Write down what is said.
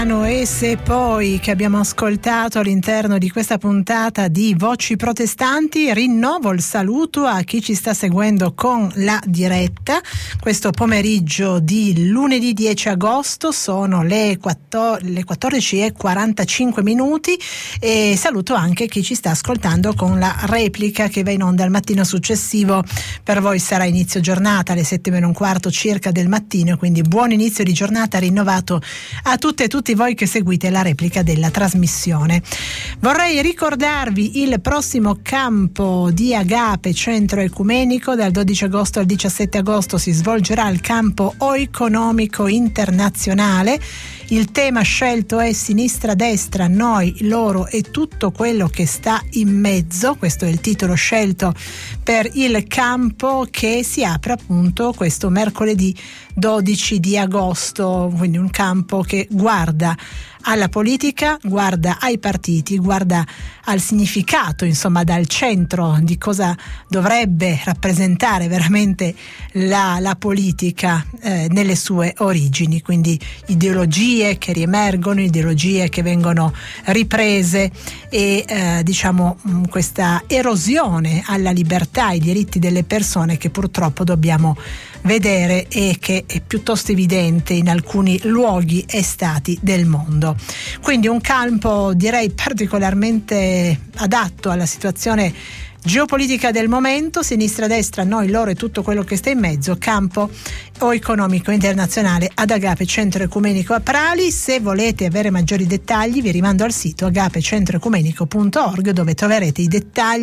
E se poi che abbiamo ascoltato all'interno di questa puntata di Voci Protestanti, rinnovo il saluto a chi ci sta seguendo con la diretta questo pomeriggio di lunedì 10 agosto, sono le 14:45 e saluto anche chi ci sta ascoltando con la replica che va in onda il mattino successivo. Per voi sarà inizio giornata alle 7:15 circa del mattino, quindi buon inizio di giornata rinnovato a tutte e tutti voi che seguite la replica della trasmissione. Vorrei ricordarvi il prossimo campo di Agape Centro Ecumenico. Dal 12 agosto al 17 agosto si svolgerà il campo oeconomico internazionale. Il tema scelto è sinistra-destra, noi, loro e tutto quello che sta in mezzo. Questo è il titolo scelto per il campo che si apre appunto questo mercoledì 12 di agosto, quindi un campo che guarda alla politica, guarda ai partiti, guarda al significato, insomma, dal centro di cosa dovrebbe rappresentare veramente la politica nelle sue origini, quindi ideologie che riemergono, ideologie che vengono riprese e questa erosione alla libertà, ai diritti delle persone che purtroppo dobbiamo vedere e che è piuttosto evidente in alcuni luoghi e stati del mondo. Quindi un campo direi particolarmente adatto alla situazione geopolitica del momento, sinistra-destra, noi, loro e tutto quello che sta in mezzo, campo economico internazionale ad Agape Centro Ecumenico a Prali. Se volete avere maggiori dettagli vi rimando al sito agapecentroecumenico.org dove troverete i dettagli